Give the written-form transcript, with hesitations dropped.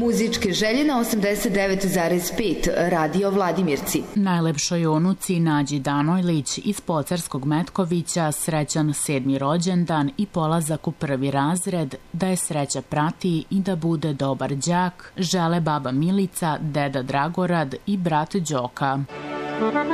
muzičke želje na 89,5 Radio Vladimirci. Najlepšoj unuci Nađi Danojlić iz Pocarskog Metkovića srećan 7. rođendan i polazak u 1. razred, da je sreća prati i da bude dobar đak, žele baba Milica, deda Dragorad i brat Đoka.